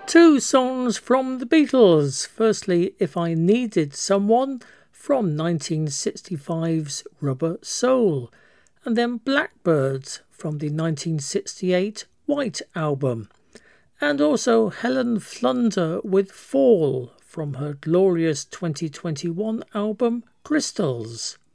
Two songs from the Beatles. Firstly, If I Needed Someone from 1965's Rubber Soul, and then Blackbirds from the 1968 White Album, and also Helen Flunder with Fall from her glorious 2021 album Crystals.